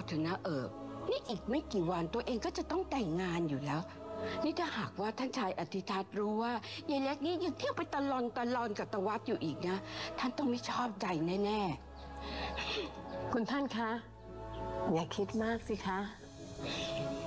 เถอะนะนี่อีกไม่กี่วันตัวเองก็จะต้องแต่งงานอยู่แล้วนี่ถ้าหากว่าท่านชายอธิทัศน์รู้ว่ายายเล็กนี่ยังเที่ยวไปตะลอนกับตะวัดอยู่อีกนะท่านต้องไม่ชอบใจแน่คุณท่านคะอย่าคิดมากสิคะ